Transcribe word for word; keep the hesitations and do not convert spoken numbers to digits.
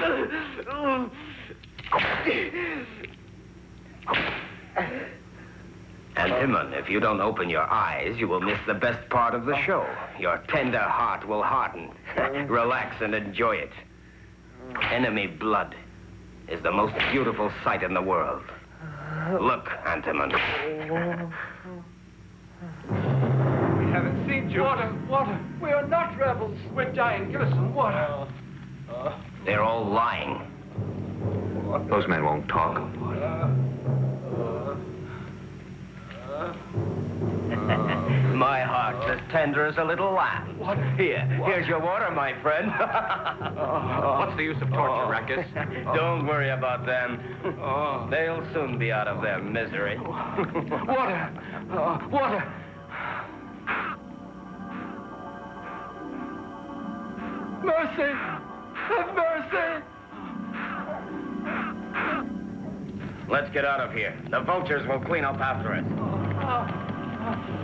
Antimon, if you don't open your eyes, you will miss the best part of the show. Your tender heart will harden. Relax and enjoy it. Enemy blood is the most beautiful sight in the world. Look, Antimon. We haven't seen you. Water, water. We are not rebels. We're dying. Give us some water. They're all lying. Those men won't talk. My heart's as tender as a little lamb. Water. Here, Water. here's your water, my friend. What's the use of torture, Ruckus? Don't worry about them. Oh. They'll soon be out of their misery. Water. Uh, water. Mercy. Have mercy. Let's get out of here. The vultures will clean up after us. Oh.